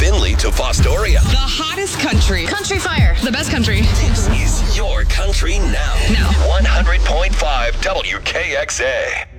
Findlay to Fostoria. The hottest country. Country Fire. The best country. This is your country now. Now. 100.5 WKXA.